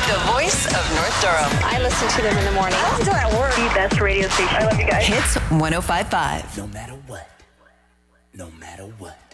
The voice of North Durham. I listen to them in the morning. I listen to at work. The best radio station. I love you guys. Hits 105.5. No matter what. No matter what.